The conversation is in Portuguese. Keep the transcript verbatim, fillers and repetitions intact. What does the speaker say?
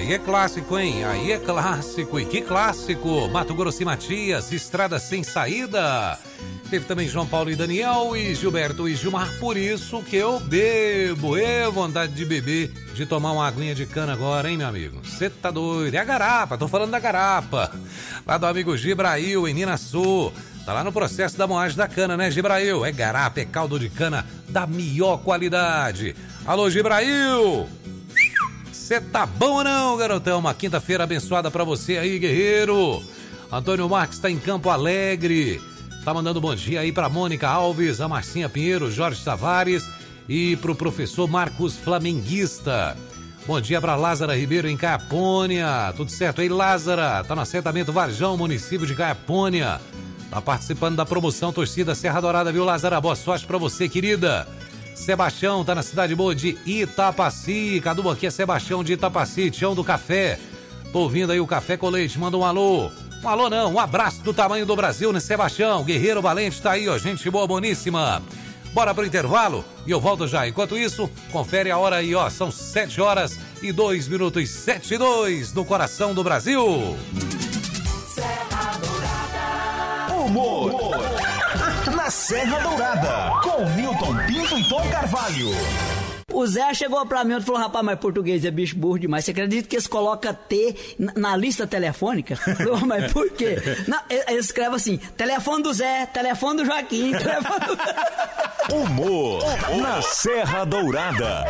aí é clássico, hein? Aí é clássico. E que clássico! Mato Grosso e Matias, estrada sem saída. Teve também João Paulo e Daniel e Gilberto e Gilmar. Por isso que eu bebo. É vontade de beber, de tomar uma aguinha de cana agora, hein, meu amigo? Você tá doido? É a garapa, tô falando da garapa. Lá do amigo Gibrail, em Minas Sul. Tá lá no processo da moagem da cana, né, Gibrail? É garapa, é caldo de cana da melhor qualidade. Alô, Gibrail! Você tá bom ou não, garotão? Uma quinta-feira abençoada pra você aí, guerreiro. Antônio Marques tá em Campo Alegre. Tá mandando bom dia aí pra Mônica Alves, a Marcinha Pinheiro, Jorge Tavares e pro professor Marcos Flamenguista. Bom dia pra Lázara Ribeiro em Caiapônia. Tudo certo aí, Lázara? Tá no assentamento Varjão, município de Caiapônia. Tá participando da promoção Torcida Serra Dourada, viu, Lázara? Boa sorte pra você, querida. Sebastião tá na cidade boa de Itapaci. Cadu, aqui é Sebastião de Itapaci, Tião do Café. Tô ouvindo aí o Café com Leite, manda um alô. Um alô não, um abraço do tamanho do Brasil, né, Sebastião? Guerreiro Valente tá aí, ó, gente boa, boníssima. Bora pro intervalo e eu volto já. Enquanto isso, confere a hora aí, ó, são sete horas e dois minutos, sete e dois, no coração do Brasil. Serra Dourada. Humor, Humor. Na Serra Dourada, com Milton Pinto e Tom Carvalho. O Zé chegou pra mim e falou, rapaz, mas português é bicho burro demais. Você acredita que eles colocam T na, na lista telefônica? Falei, mas por quê? Não, eles escrevem assim, telefone do Zé, telefone do Joaquim, telefone do... Humor, Humor. Na Serra Dourada.